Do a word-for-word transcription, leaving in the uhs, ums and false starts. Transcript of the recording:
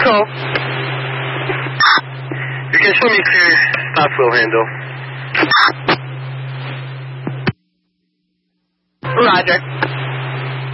Echo. You can show me clear stop wheel handle. Roger.